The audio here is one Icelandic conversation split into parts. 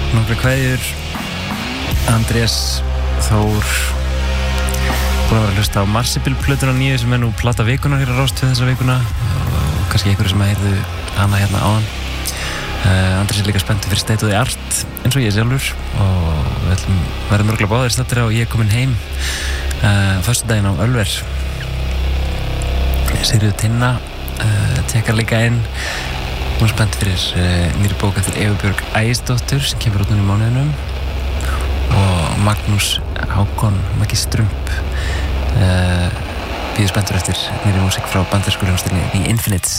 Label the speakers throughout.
Speaker 1: Nokkra kveðjur Andrés Þór búin að vera að hlusta á Marsibil-plötuna nýju sem nú plata vikunar hér á Rás 2 þessa vikuna og kannski einhverju sem heyrðu hana hérna áðan. Andrés líka spenntur fyrir State of the Art eins og ég sjálfur og við verðum örgulega báðir stættir á Ég komin heim föstudaginn á Ölver. Sigríður Tinna tekkar líka inn. Hún spennt fyrir nýri bók eftir Evu Björg Ægisdóttur sem kemur út núna í mánuðinum og Magnús Hákon Magistrump býður spenntur eftir nýri músík frá bandarísku hljómsveitinni The Infinites.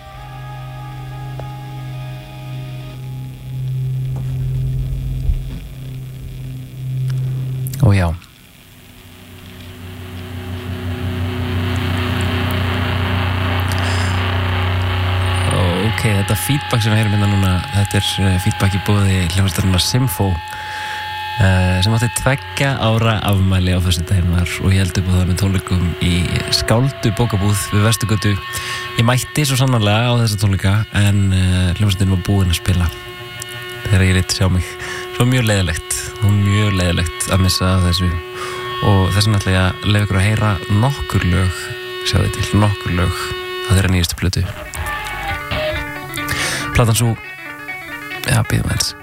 Speaker 1: Og já, þetta feedback sem við heyrum hérna núna, þetta feedback í boði hljómsveitarinnar Symfó sem átti 2 ára afmæli á föstudaginn var og ég held upp á það með tónleikum í Skáldu bókabúð við Vesturgötu. Ég mætti svo sannarlega á þessa tónleika en hljómsveitin var búin að spila þegar ég leit sjá mig. Svo mjög leiðilegt að missa þessu og þess vegna ætla ég að leyfa ykkur að heyra nokkur lög á þeirra nýjustu plötu. Platan svo, já, býðum eins.